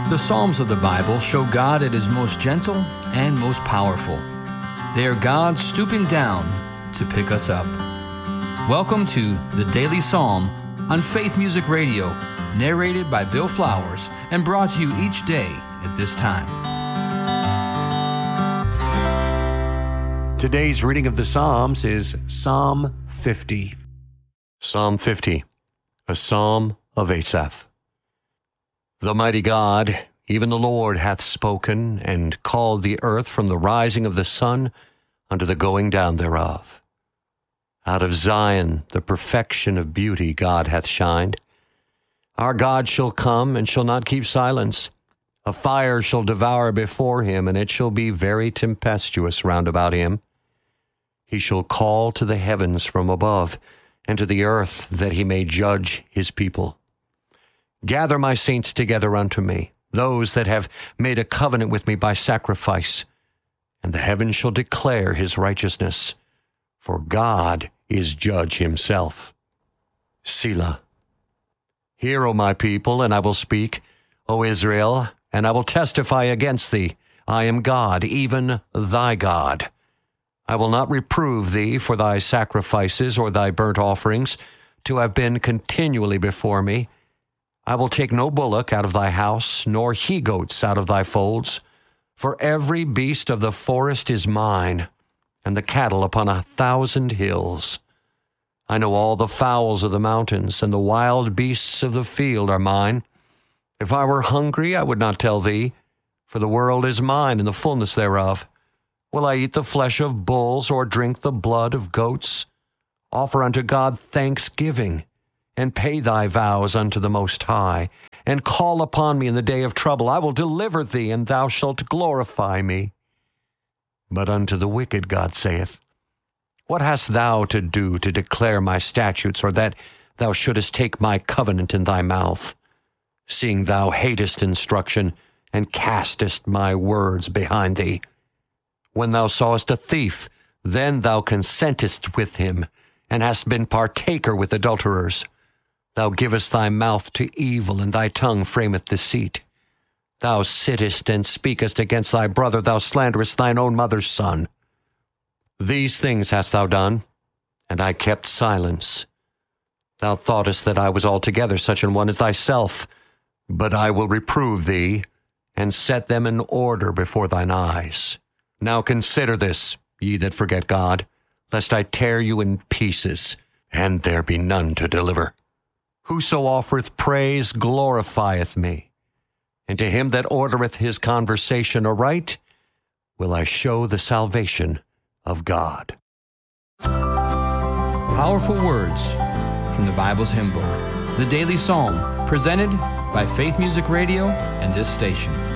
The Psalms of the Bible show God at His most gentle and most powerful. They are God stooping down to pick us up. Welcome to the Daily Psalm on Faith Music Radio, narrated by Bill Flowers and brought to you each day at this time. Today's reading of the Psalms is Psalm 50. Psalm 50, a psalm of Asaph. The mighty God, even the Lord, hath spoken, and called the earth from the rising of the sun unto the going down thereof. Out of Zion the perfection of beauty God hath shined. Our God shall come, and shall not keep silence. A fire shall devour before him, and it shall be very tempestuous round about him. He shall call to the heavens from above, and to the earth, that he may judge his people. Gather my saints together unto me, those that have made a covenant with me by sacrifice, and the heavens shall declare his righteousness, for God is judge himself. Selah. Hear, O my people, and I will speak, O Israel, and I will testify against thee. I am God, even thy God. I will not reprove thee for thy sacrifices or thy burnt offerings, to have been continually before me. I will take no bullock out of thy house, nor he-goats out of thy folds. For every beast of the forest is mine, and the cattle upon 1,000 hills. I know all the fowls of the mountains, and the wild beasts of the field are mine. If I were hungry, I would not tell thee, for the world is mine, and the fullness thereof. Will I eat the flesh of bulls, or drink the blood of goats? Offer unto God thanksgiving, and pay thy vows unto the Most High, and call upon me in the day of trouble. I will deliver thee, and thou shalt glorify me. But unto the wicked God saith, What hast thou to do to declare my statutes, or that thou shouldest take my covenant in thy mouth, seeing thou hatest instruction, and castest my words behind thee? When thou sawest a thief, then thou consentest with him, and hast been partaker with adulterers. Thou givest thy mouth to evil, and thy tongue frameth deceit. Thou sittest and speakest against thy brother, thou slanderest thine own mother's son. These things hast thou done, and I kept silence. Thou thoughtest that I was altogether such an one as thyself, but I will reprove thee, and set them in order before thine eyes. Now consider this, ye that forget God, lest I tear you in pieces, and there be none to deliver. Whoso offereth praise glorifieth me, and to him that ordereth his conversation aright will I show the salvation of God. Powerful words from the Bible's hymn book, the Daily Psalm, presented by Faith Music Radio and this station.